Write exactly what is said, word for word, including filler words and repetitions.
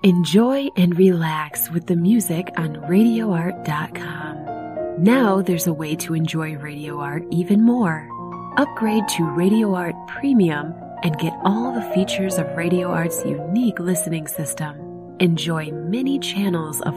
Enjoy and relax with the music on radio art dot com. Now there's a way to enjoy Radio Art even more. Upgrade to Radio Art Premium and get all the features of Radio Art's unique listening system. Enjoy many channels of